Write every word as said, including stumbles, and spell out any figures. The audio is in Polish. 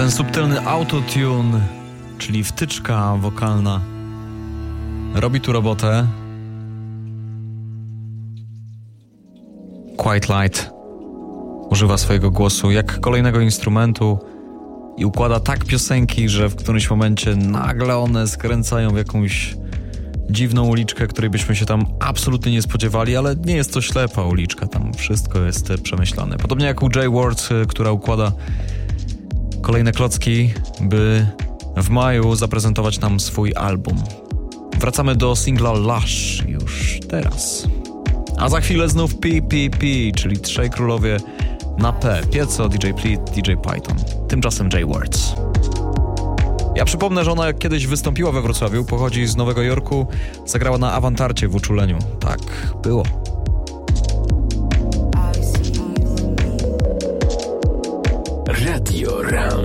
ten subtelny autotune, czyli wtyczka wokalna, robi tu robotę. Quiet Light używa swojego głosu jak kolejnego instrumentu i układa tak piosenki, że w którymś momencie nagle one skręcają w jakąś dziwną uliczkę, której byśmy się tam absolutnie nie spodziewali, ale nie jest to ślepa uliczka, tam wszystko jest przemyślane. Podobnie jak u Jay Ward, która układa kolejne klocki, by w maju zaprezentować nam swój album. Wracamy do singla Lush już teraz. A za chwilę znów P P P, czyli Trzej Królowie na P. Pieco, D J Pleat, D J Python. Tymczasem Jay Words. Ja przypomnę, że ona jak kiedyś wystąpiła we Wrocławiu, pochodzi z Nowego Jorku, zagrała na Awantarcie w Uczuleniu. Tak, było. Radio Ram.